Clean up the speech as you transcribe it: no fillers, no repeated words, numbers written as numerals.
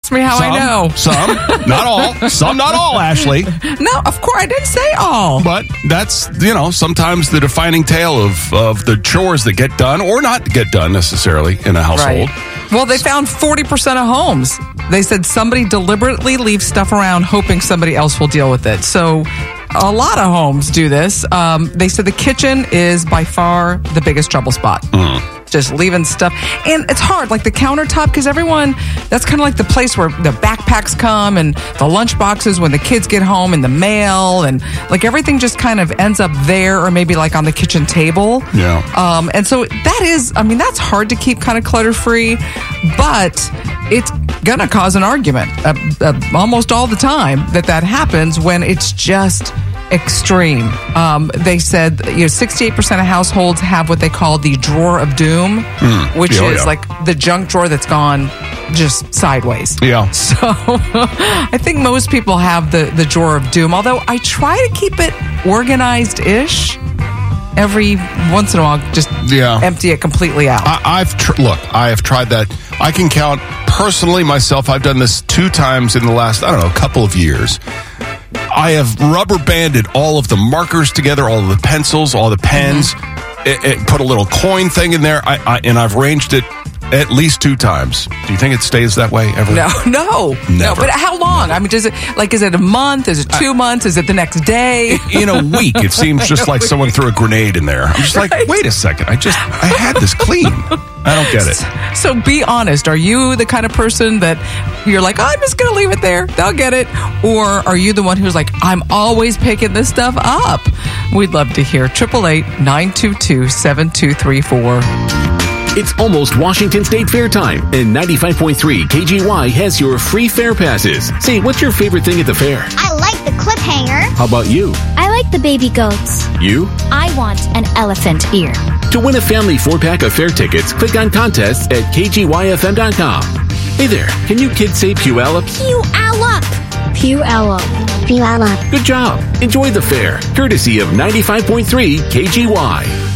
ask me how I know. Some, not all. Some, not all, Ashley. No, of course, I didn't say all. But that's, sometimes the defining tale of the chores that get done or not get done necessarily in a household. Right. Well, they found 40% of homes. They said somebody deliberately leaves stuff around hoping somebody else will deal with it. So a lot of homes do this. They said the kitchen is by far the biggest trouble spot. Just leaving stuff. And it's hard, like the countertop, because that's kind of like the place where the backpacks come and the lunch boxes when the kids get home and the mail and like everything just kind of ends up there or maybe like on the kitchen table. Yeah. And so that's hard to keep kind of clutter free, but it's going to cause an argument almost all the time that happens when it's just extreme. They said 68% of households have what they call the drawer of doom, which is like the junk drawer that's gone just sideways. Yeah. So I think most people have the drawer of doom, although I try to keep it organized-ish. Every once in a while, just empty it completely out. I have tried that. I can count personally myself. I've done this 2 times in the last, couple of years. I have rubber banded all of the markers together, all of the pencils, all the pens. It put a little coin thing in there, and I've ranged it at least 2 times. Do you think it stays that way ever? No. But how long? I mean, is it a month? Is it 2 months? Is it the next day? In a week, it seems just like someone threw a grenade in there. I'm just like, wait a second. I had this clean. I don't get it. So be honest. Are you the kind of person that you're like, I'm just going to leave it there. They'll get it. Or are you the one who's like, I'm always picking this stuff up? We'd love to hear. 888-922-7234. It's almost Washington State Fair time, and 95.3 KGY has your free fair passes. Say, what's your favorite thing at the fair? I like the clip hanger. How about you? I like the baby goats. You? I want an elephant ear. To win a family 4-pack of fair tickets, click on contests at kgyfm.com. Hey there, can you kids say Puyallup? Puyallup. Puyallup. Puyallup. Good job. Enjoy the fair, courtesy of 95.3 KGY.